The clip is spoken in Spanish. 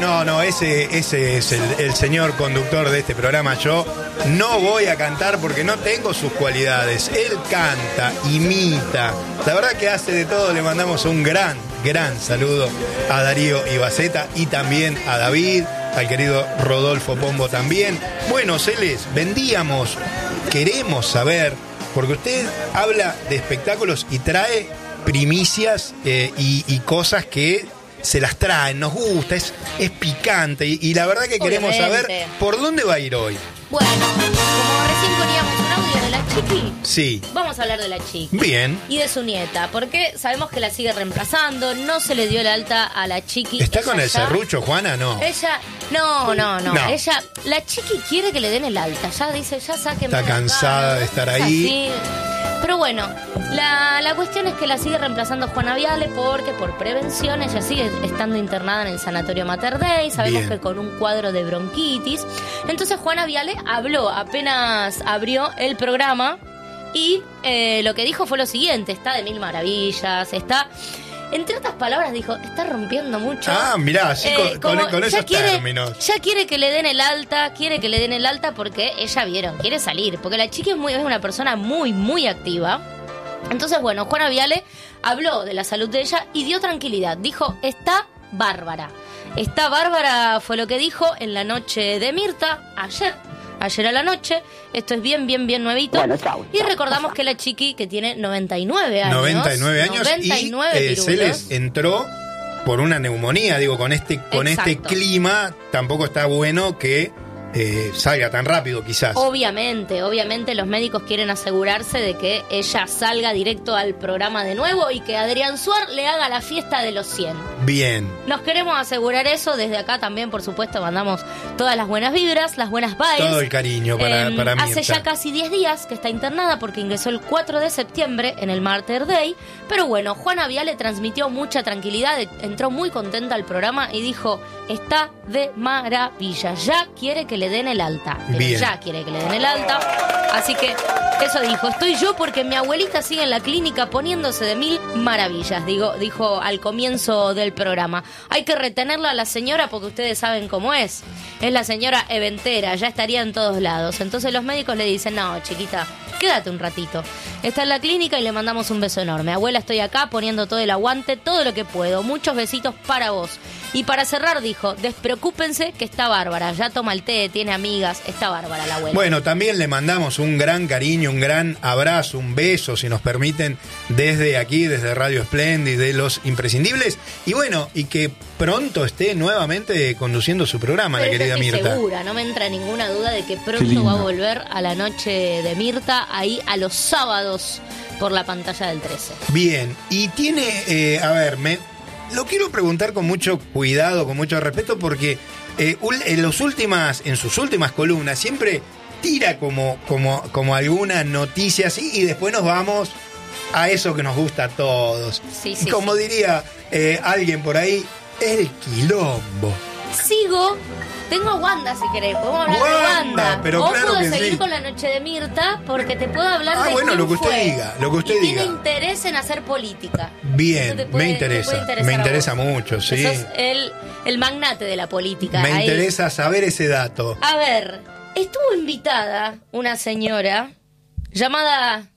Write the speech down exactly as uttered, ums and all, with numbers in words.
no, no, ese, ese es el, el señor conductor de este programa. Yo no voy a cantar porque no tengo sus cualidades. Él canta, imita, la verdad que hace de todo. Le mandamos un gran, gran saludo a Darío Ibaceta y también a David, al querido Rodolfo Pombo también. Bueno, Celes, vendíamos, queremos saber, porque usted habla de espectáculos y trae primicias eh, y, y cosas que se las traen, nos gusta, es, es picante y, y la verdad que queremos Obviamente. saber por dónde va a ir hoy. Bueno, como recién poníamos un audio de la Chiqui, Sí. vamos a hablar de la Chiqui. Bien. Y de su nieta, porque sabemos que la sigue reemplazando, no se le dio el alta a la Chiqui. ¿Está Ella con el ya- serrucho, Juana? No. Ella, no, no, no, No. ella, la Chiqui quiere que le den el alta, ya dice, ya sáquenme Está de acá, cansada ¿no? de estar Es ahí. así. Pero bueno, la, la cuestión es que la sigue reemplazando Juana Viale porque por prevención ella sigue estando internada en el Sanatorio Mater Dei, sabemos Bien. que con un cuadro de bronquitis. Entonces Juana Viale habló, apenas abrió el programa y eh, lo que dijo fue lo siguiente, está de mil maravillas, está... Entre otras palabras dijo, está rompiendo mucho. Ah, mirá, así Eh, con, con- como con ya esos quiere- términos. Ya quiere que le den el alta, quiere que le den el alta porque ella vieron, quiere salir. Porque la chica es, muy, es una persona muy, muy activa. Entonces, bueno, Juana Viale habló de la salud de ella y dio tranquilidad. Dijo, está bárbara. Está bárbara fue lo que dijo en la noche de Mirta, ayer. Ayer a la noche, esto es bien, bien, bien nuevito. Bueno, chau, y chau, recordamos chau. que la chiqui que tiene noventa y nueve años. noventa y nueve años noventa y nueve y eh, pirulos. Celes entró por una neumonía, digo, con este con este Exacto. clima tampoco está bueno que eh, salga tan rápido quizás. Obviamente, obviamente los médicos quieren asegurarse de que ella salga directo al programa de nuevo y que Adrián Suar le haga la fiesta de los cien. Bien. Nos queremos asegurar eso. Desde acá también, por supuesto, mandamos todas las buenas vibras, las buenas vibes. Todo el cariño para, Eh, para Hace Mirta. ya casi diez días que está internada porque ingresó el cuatro de septiembre en el Mater Dei. Pero bueno, Juana Viale transmitió mucha tranquilidad, entró muy contenta al programa y dijo, está de maravilla, ya quiere que le den el alta. Pero Bien. ya quiere que le den el alta. Así que eso dijo, estoy yo porque mi abuelita sigue en la clínica poniéndose de mil maravillas, digo, dijo al comienzo del programa. Hay que retenerla a la señora porque ustedes saben cómo es. Es la señora eventera, ya estaría en todos lados. Entonces los médicos le dicen, no, chiquita, quédate un ratito. Está en la clínica y le mandamos un beso enorme. Abuela, estoy acá poniendo todo el aguante, todo lo que puedo. Muchos besitos para vos. Y para cerrar dijo, despreocúpense que está bárbara. Ya toma el té, tiene amigas, está bárbara la abuela. Bueno, también le mandamos un gran cariño, un gran abrazo, un beso, si nos permiten, desde aquí, desde Radio Splendid, de Los Imprescindibles. Y bueno, y que pronto esté nuevamente conduciendo su programa, Pero la yo querida estoy Mirta. segura, no me entra ninguna duda de que Qué pronto lindo. va a volver a la noche de Mirta, ahí a los sábados por la pantalla del trece. Bien, y tiene, eh, a ver, me lo quiero preguntar con mucho cuidado, con mucho respeto, porque eh, ul- en, los últimas, en sus últimas columnas siempre tira como, como, como alguna noticia así y después nos vamos a eso que nos gusta a todos. Sí, sí, como sí. diría eh, alguien por ahí, el quilombo. Sigo, tengo a Wanda si querés, podemos hablar de Wanda, Wanda. pero o claro puedo que seguir sí. con la noche de Mirta porque te puedo hablar Ah, de bueno, quién lo que usted fue. diga, lo que usted y diga. tiene interés en hacer política. Eso Bien, te puede- me te puede interesa, interesar me a interesa vos. mucho, sí. Que sos el, el magnate de la política. Me ahí. interesa saber ese dato. A ver, estuvo invitada una señora llamada